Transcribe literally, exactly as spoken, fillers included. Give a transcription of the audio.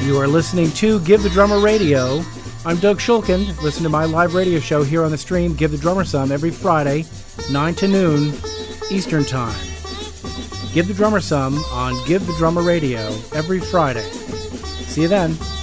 You are listening to Give the Drummer Radio. I'm Doug Shulkin. Listen to my live radio show here on the stream, Give the Drummer Some, every Friday, nine to noon Eastern Time. Give the Drummer Some on Give the Drummer Radio every Friday. See you then.